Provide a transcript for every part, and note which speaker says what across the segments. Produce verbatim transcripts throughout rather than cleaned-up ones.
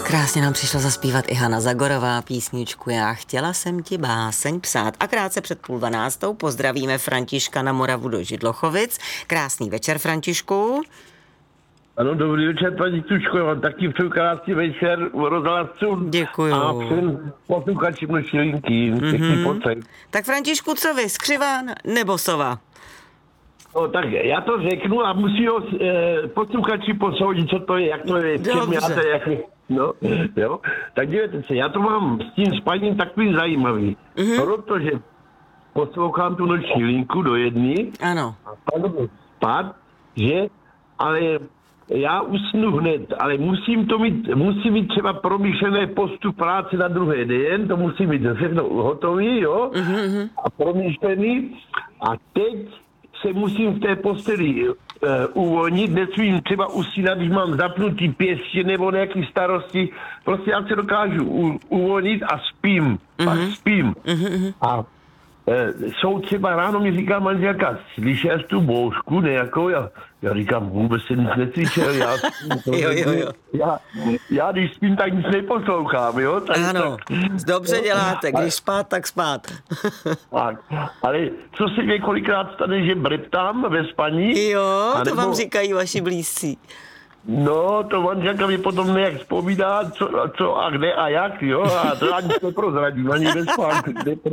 Speaker 1: Krásně nám přišla zaspívat i Hana Zagorová písničku Já chtěla jsem ti báseň psát. A krátce před půl dvanáctou pozdravíme Františka na Moravu do Židlochovic. Krásný večer, Františku.
Speaker 2: Ano, dobrý večer, paní Tučko, já vám taky přeju krásný večer u rozhlasu.
Speaker 1: Děkuju.
Speaker 2: A všem posluchačům naší linky. Mm-hmm.
Speaker 1: Tak Františku, co vy, skřiván nebo sova?
Speaker 2: No, tak já to řeknu a musí ho eh, posluchači posoudit, co to je, jak to je, čem já to je, jak je. No, jo. Tak dívejte se, já to mám s tím spaním takový zajímavý, mm-hmm. protože poslouchám tu noční linku do jedny.
Speaker 1: Ano.
Speaker 2: A padl spát, že, ale já usnu hned, ale musím to mít, musím mít třeba promyšlené postup práce na druhý den, to musím mít všechno hotový, jo, mm-hmm. a promyšlený. A teď se musím v té posteli uh, uvolnit, nesmím třeba usínat, když mám zapnutý pěstě nebo nějaký starosti, prostě já se dokážu u, uvolnit a spím, mm-hmm. a spím. Mm-hmm. A e, jsou třeba ráno mi říká manželka, slyšel jsi tu bouřku nějakou? Já, já říkám, vůbec jsem nic neslyšel, já,
Speaker 1: jo, jo, jo.
Speaker 2: já, já když spím, tak nic neposlouchám, jo? Tak,
Speaker 1: ano, tak, dobře děláte, když spát, tak spát.
Speaker 2: tak, ale co se mě kolikrát stane, že breptám ve spaní?
Speaker 1: Jo, to
Speaker 2: anebo,
Speaker 1: vám říkají vaši blízcí.
Speaker 2: No, to manželka mi potom nějak vzpomíná, co, co a kde a jak, jo, a to ani neprozradím, ani ve spánku,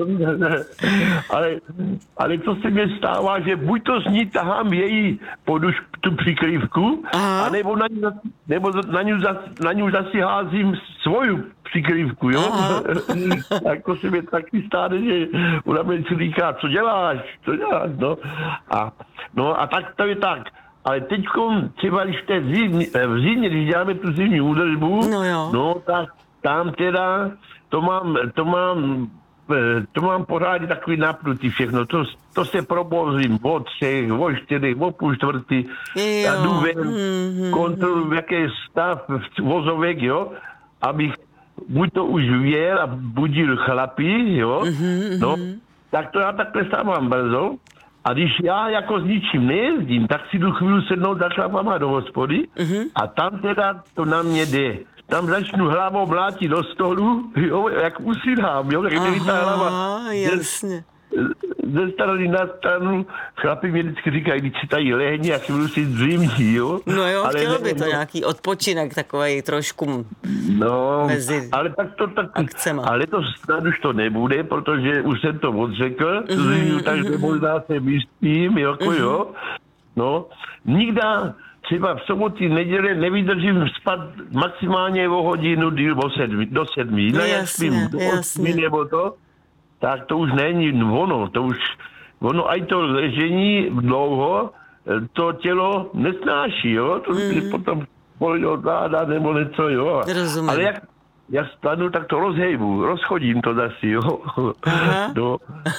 Speaker 2: ale, ale co se mi stává, že buď to s ní tahám její poduš, tu přikrývku, aha. anebo na ní, nebo na ní, na ní zasi házím svoju přikrývku, jo. Tak to se mi taky stane, že ona mi říká, co děláš, co děláš, no. A, no a tak to je tak. Ale teď třeba když v té zimní, v zimě, když děláme tu zimní údržbu,
Speaker 1: no, jo.
Speaker 2: no tak tam teda to mám, to mám, to mám pořádně takový napnutý všechno. To, to se probozím od třech, od čtyřech, od půl čtvrtý. A jdu ven, mm-hmm. kontroluji, jaký je stav vozovek, jo, abych buď to už věl a budil chlapí, jo, mm-hmm. no, tak to já takhle stávám brzo. A když já jako s ničím nejezdím, tak si jdu chvíli sednout za chlapama do hospody uh-huh. a tam teda to na mě jde. Tam začnu hlavou mlátit do stolu, jo, jak usínám, jo, tak mi ta hlava.
Speaker 1: Jasně.
Speaker 2: Ze strany na stranu, chlapi mě vždycky říkají, když si tady lehni, jak si budu si zimní, jo.
Speaker 1: No jo,
Speaker 2: ale
Speaker 1: chtělo
Speaker 2: ne,
Speaker 1: by to
Speaker 2: no, nějaký
Speaker 1: odpočinek takovej trošku
Speaker 2: no,
Speaker 1: mezi
Speaker 2: ale tak to tak,
Speaker 1: akcema.
Speaker 2: Ale to snad už to nebude, protože už jsem to odřekl, mm-hmm, zimu, takže mm-hmm. možná se vyspím, jako mm-hmm. jo. No, nikdy třeba v soboty, neděle nevydržím spát maximálně o hodinu díl do sedmi, do sedmi. No, jak spím, do osmi nebo to, tak to už není ono, to už, ono aj to ležení dlouho, to tělo nesnáší, jo, to mm. potom bolí od záda nebo něco, jo.
Speaker 1: Rozumím.
Speaker 2: Ale jak já stanu, tak to rozhejbu, rozchodím to zasi, jo. Aha. No.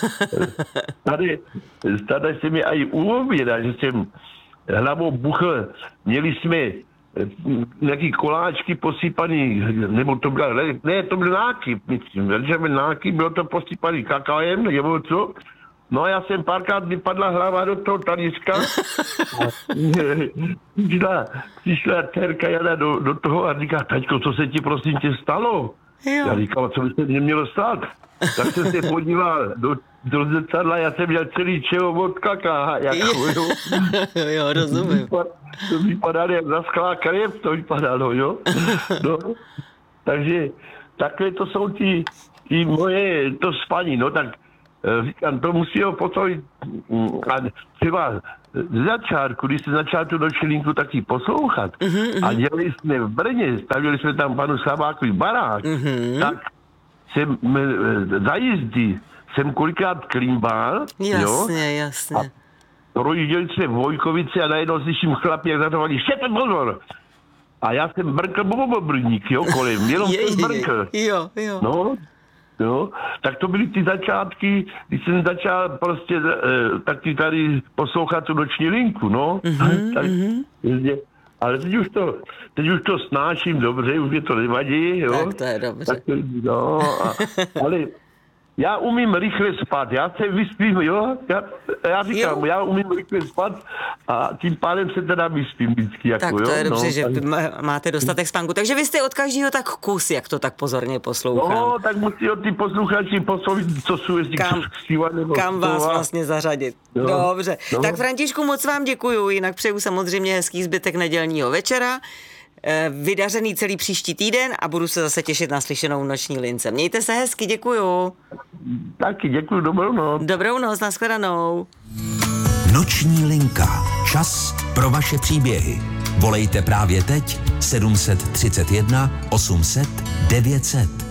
Speaker 2: Tady, tady se mi aj uvěděl, že jsem hlavou buchl, měli jsme nějaký koláčky posypaný, nebo to bylo, ne, to byl nákyp, myslím, velice nákyp, bylo to posypaný kakaem, nebo co. No a já jsem párkrát vypadla hlava do toho talířka. přišla, přišla dcerka Jana do, do toho a říká, taťko, co se ti prosím tě stalo? Jo. Já říkám, co by se mě mělo stát? Tak jsem se podíval do, do zrcadla, já jsem měl celý čeho od kaka. Jako, jo.
Speaker 1: jo, rozumím.
Speaker 2: To vypadalo jak zaschlá krev, to vypadalo, jo. No, takže takhle to jsou ty, ty moje, to spaní, no tak říkám, to musí ho potom a třeba z začátku, když se začal tu noční linku taky poslouchat uh-huh, a dělali jsme v Brně, stavili jsme tam panu Sabákovi barák, uh-huh. tak jsem za jízdy jsem kolikrát klimbal,
Speaker 1: jasně,
Speaker 2: jo,
Speaker 1: jasně.
Speaker 2: A projížděli jsme v Vojkovici a najednou slyším chlapi, jak zatovali, štěte pozor! A já jsem brnkl bobobrník, jo, kolem, jenom je, jsem brnkl.
Speaker 1: Jo, jo.
Speaker 2: No, jo, tak to byly ty začátky, když jsem začal prostě eh, taky tady poslouchat tu noční linku, no. Mm-hmm, tak, mm-hmm. Ale teď už to, teď už to snáším dobře, už mě to nevadí, jo.
Speaker 1: Tak to je dobře.
Speaker 2: Tak, no, a, ale Já umím rychle spát, já se vyspím, jo, já, já říkám, jo. já umím rychle spát a tím pádem se teda vyspím vždycky. Jako,
Speaker 1: tak to
Speaker 2: jo?
Speaker 1: je dobře,
Speaker 2: no,
Speaker 1: že
Speaker 2: tak...
Speaker 1: máte dostatek spánku. Takže vy jste od každého tak kus, jak to tak pozorně poslouchám.
Speaker 2: No, tak musí od ty posluchači poslouchat, co jsou jestli
Speaker 1: kam,
Speaker 2: nebo
Speaker 1: kam vás vlastně zařadit. Jo. Dobře, no. Tak Františku, moc vám děkuju, jinak přeju samozřejmě hezký zbytek nedělního večera. Vydařený celý příští týden a budu se zase těšit na slyšenou Noční lince. Mějte se hezky, děkuju.
Speaker 2: Taky děkuju, dobrou noc.
Speaker 1: Dobrou noc, nashledanou.
Speaker 3: Noční linka. Čas pro vaše příběhy. Volejte právě teď sedm set třicet jedna osm set devět set.